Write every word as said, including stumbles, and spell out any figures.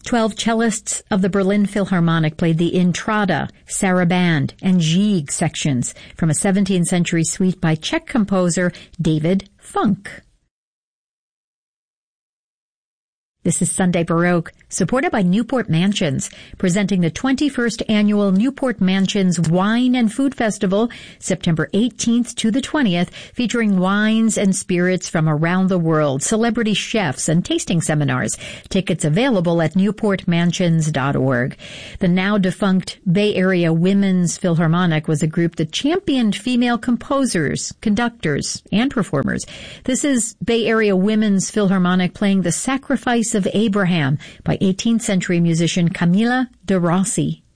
Twelve cellists of the Berlin Philharmonic played the Intrada, Sarabande, and Gigue sections from a seventeenth century suite by Czech composer David Funk. This is Sunday Baroque, supported by Newport Mansions, presenting the twenty-first Annual Newport Mansions Wine and Food Festival, September eighteenth to the twentieth, featuring wines and spirits from around the world, celebrity chefs, and tasting seminars. Tickets available at newport mansions dot org. The now-defunct Bay Area Women's Philharmonic was a group that championed female composers, conductors, and performers. This is Bay Area Women's Philharmonic playing The Sacrifice of Abraham by eighteenth century musician Camilla de Rossi.